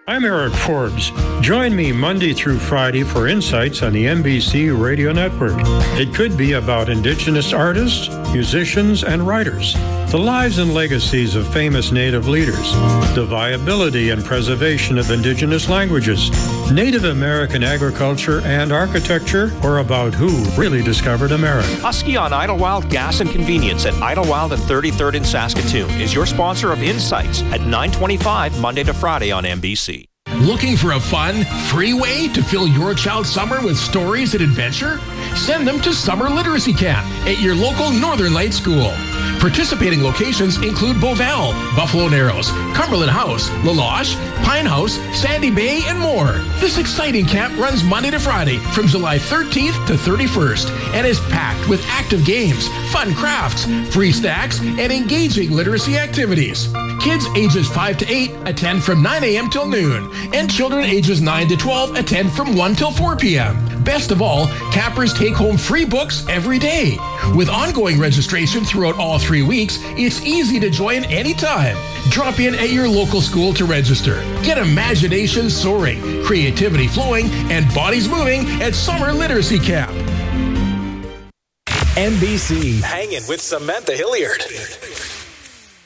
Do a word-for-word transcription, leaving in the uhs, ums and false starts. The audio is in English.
I'm Eric Forbes. Join me Monday through Friday for insights on the N B C Radio Network. It could be about Indigenous artists, musicians, and writers, the lives and legacies of famous Native leaders, the viability and preservation of Indigenous languages, Native American agriculture and architecture, or about who really discovered America. Husky on Idlewild Gas and Convenience at Idlewild and thirty-third in Saskatoon is your sponsor of Insights at nine twenty-five Monday to Friday on N B C. Looking for a fun, free way to fill your child's summer with stories and adventure? Send them to Summer Literacy Camp at your local Northern Light School. Participating locations include Beauval, Buffalo Narrows, Cumberland House, La Loche, Pine House, Sandy Bay, and more. This exciting camp runs Monday to Friday from July thirteenth to thirty-first and is packed with active games, fun crafts, free snacks, and engaging literacy activities. Kids ages five to eight attend from nine a.m. till noon, and children ages nine to twelve attend from one till four p.m. Best of all, campers take home free books every day. With ongoing registration throughout all three weeks, it's easy to join anytime. Drop in at your local school to register. Get imagination soaring, creativity flowing, and bodies moving at Summer Literacy Camp. N B C Hanging with Samantha Hilliard.